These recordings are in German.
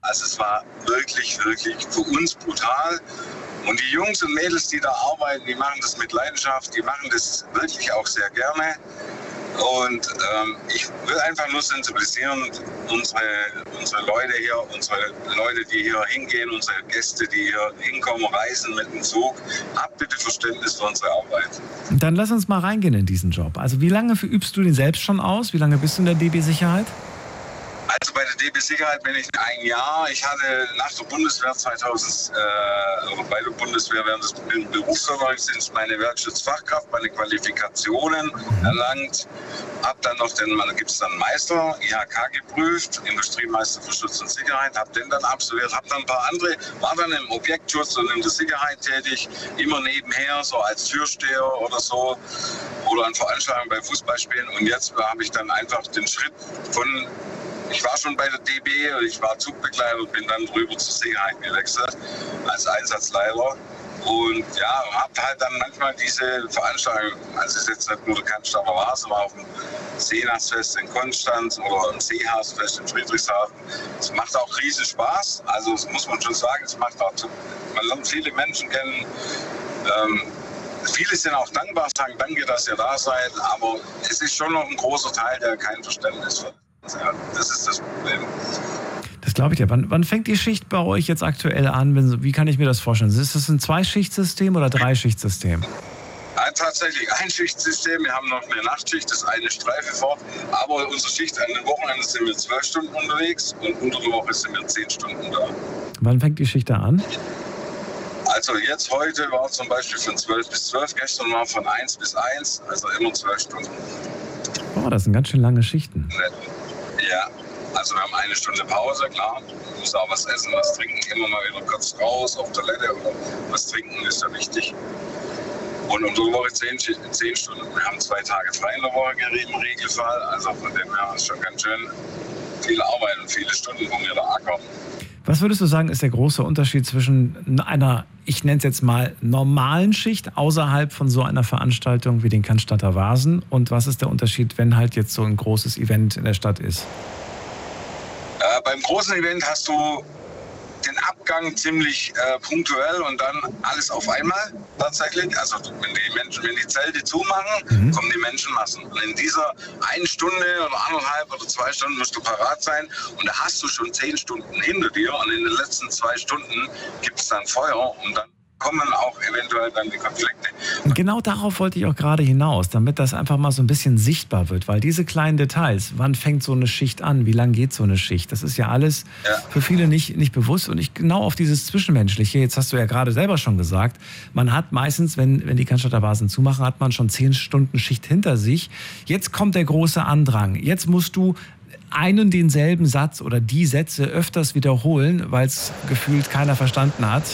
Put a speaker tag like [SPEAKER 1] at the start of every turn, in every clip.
[SPEAKER 1] Also es war wirklich, wirklich für uns brutal. Und die Jungs und Mädels, die da arbeiten, die machen das mit Leidenschaft, die machen das wirklich auch sehr gerne. Und ich will einfach nur sensibilisieren, unsere Leute hier, unsere Leute, die hier hingehen, unsere Gäste, die hier hinkommen, reisen mit dem Zug. Habt bitte Verständnis für unsere Arbeit.
[SPEAKER 2] Dann lass uns mal reingehen in diesen Job. Also wie lange übst du den selbst schon aus? Wie lange bist du in der DB Sicherheit?
[SPEAKER 1] Also bei der DB Sicherheit bin ich ein Jahr. Ich hatte nach der Bundeswehr bei der Bundeswehr während des Berufsverwaltungsdienstes meine Werkschutzfachkraft, meine Qualifikationen erlangt. Hab dann noch da gibt es dann Meister, IHK geprüft, Industriemeister für Schutz und Sicherheit, hab den dann absolviert, hab dann ein paar andere, war dann im Objektschutz und in der Sicherheit tätig, immer nebenher, so als Türsteher oder so, oder an Veranstaltungen bei Fußballspielen. Und jetzt habe ich dann einfach den Schritt ich war schon bei der DB, ich war Zugbegleiter und bin dann drüber zur Sicherheit gewechselt als Einsatzleiter. Und ja, hab halt dann manchmal diese Veranstaltungen, also es ist jetzt nicht nur der Cannstatter Vase, aber auch ein Seenachtsfest in Konstanz oder ein Seehausfest in Friedrichshafen. Es macht auch riesen Spaß, also das muss man schon sagen, man lernt viele Menschen kennen. Viele sind auch dankbar, sagen danke, dass ihr da seid, aber es ist schon noch ein großer Teil, der kein Verständnis hat. Ja, das ist das Problem.
[SPEAKER 2] Das glaube ich dir. Wann fängt die Schicht bei euch jetzt aktuell an? Wie kann ich mir das vorstellen? Ist das ein Zweischichtsystem oder Dreischichtsystem?
[SPEAKER 1] Tatsächlich ein Schichtsystem. Wir haben noch eine Nachtschicht, das ist eine Streife fort. Aber unsere Schicht an den Wochenenden sind wir 12 Stunden unterwegs und unter der Woche sind wir 10 Stunden da.
[SPEAKER 2] Wann fängt die Schicht da an?
[SPEAKER 1] Also jetzt heute war zum Beispiel von 12 bis 12, gestern war von 1 bis 1, also immer 12 Stunden.
[SPEAKER 2] Oh, das sind ganz schön lange Schichten.
[SPEAKER 1] Ja, also wir haben eine Stunde Pause, klar. Du musst auch was essen, was trinken, immer mal wieder kurz raus auf Toilette oder was trinken ist ja wichtig. Und unter der Woche 10 Stunden. Wir haben 2 Tage frei in der Woche im Regelfall. Also von dem her ist schon ganz schön viel Arbeit und viele Stunden, wo wir da ackern.
[SPEAKER 2] Was würdest du sagen, ist der große Unterschied zwischen einer, ich nenne es jetzt mal, normalen Schicht außerhalb von so einer Veranstaltung wie den Cannstatter Vasen? Und was ist der Unterschied, wenn halt jetzt so ein großes Event in der Stadt ist?
[SPEAKER 1] Beim großen Event hast du den Abgang ziemlich punktuell und dann alles auf einmal tatsächlich. Also wenn die Zelte zumachen, kommen die Menschenmassen. Und in dieser 1 Stunde oder 1,5 oder 2 Stunden musst du parat sein und da hast du schon 10 Stunden hinter dir und in den letzten 2 Stunden gibt es dann Feuer und dann kommen auch eventuell dann die Konflikte.
[SPEAKER 2] Und genau darauf wollte ich auch gerade hinaus, damit das einfach mal so ein bisschen sichtbar wird, weil diese kleinen Details, wann fängt so eine Schicht an, wie lang geht so eine Schicht, das ist ja alles für viele nicht bewusst und genau auf dieses Zwischenmenschliche, jetzt hast du ja gerade selber schon gesagt, man hat meistens, wenn die Cannstatter Vasen zumachen, hat man schon 10 Stunden Schicht hinter sich, jetzt kommt der große Andrang, jetzt musst du einen denselben Satz oder die Sätze öfters wiederholen, weil es gefühlt keiner verstanden hat.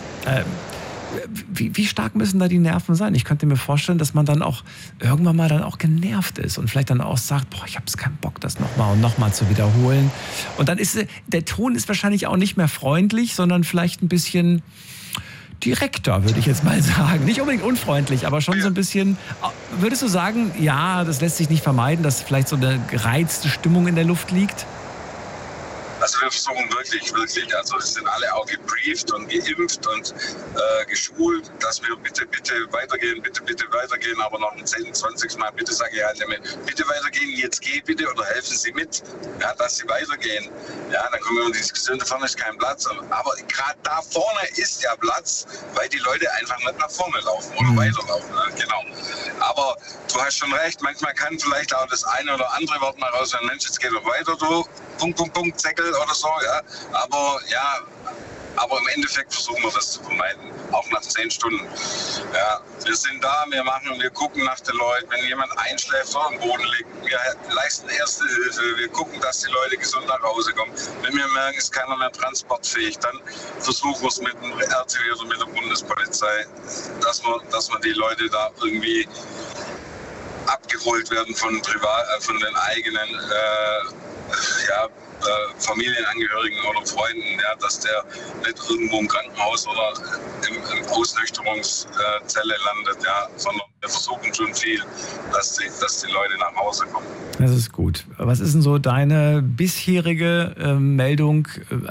[SPEAKER 2] Wie stark müssen da die Nerven sein? Ich könnte mir vorstellen, dass man dann auch irgendwann mal dann auch genervt ist und vielleicht dann auch sagt, boah, ich habe keinen Bock, das nochmal und nochmal zu wiederholen. Und dann ist der Ton ist wahrscheinlich auch nicht mehr freundlich, sondern vielleicht ein bisschen direkter, würde ich jetzt mal sagen. Nicht unbedingt unfreundlich, aber schon so ein bisschen. Würdest du sagen, ja, das lässt sich nicht vermeiden, dass vielleicht so eine gereizte Stimmung in der Luft liegt?
[SPEAKER 1] Also wir versuchen wirklich, also es sind alle auch gebrieft und geimpft und geschult, dass wir bitte weitergehen, bitte weitergehen, aber noch ein 10, 20 Mal bitte sage ich halt immer, bitte weitergehen, jetzt geht bitte oder helfen Sie mit, ja, dass Sie weitergehen. Ja, dann kommen wir in die Diskussion, da vorne ist kein Platz, aber gerade da vorne ist ja Platz, weil die Leute einfach nicht nach vorne laufen oder weiterlaufen, ja, genau. Aber du hast schon recht, manchmal kann vielleicht auch das eine oder andere Wort mal raus, wenn Mensch, jetzt geht doch weiter, du, Punkt, Zeckel oder so, ja. Aber im Endeffekt versuchen wir das zu vermeiden, auch nach 10 Stunden. Ja, wir sind da, wir gucken nach den Leuten, wenn jemand einschläft oder am Boden liegt, wir leisten erste Hilfe, wir gucken, dass die Leute gesund nach Hause kommen. Wenn wir merken, es ist keiner mehr transportfähig, dann versuchen wir es mit dem RTW oder mit der Bundespolizei, dass wir die Leute da irgendwie abgeholt werden von den eigenen Familienangehörigen oder Freunden, ja, dass der nicht irgendwo im Krankenhaus oder im Ausnüchterungszelle landet, ja, sondern wir versuchen schon viel, dass die Leute nach Hause kommen.
[SPEAKER 2] Das ist gut. Was ist denn so deine bisherige Meldung?